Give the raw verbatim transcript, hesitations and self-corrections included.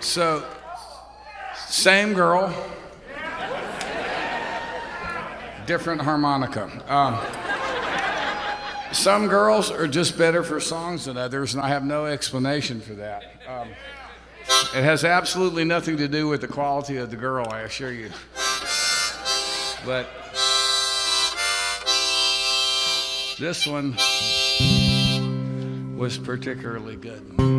So, same girl, different harmonica. Um, some girls are just better for songs than others, and I have no explanation for that. Um, it has absolutely nothing to do with the quality of the girl, I assure you. But this one was particularly good.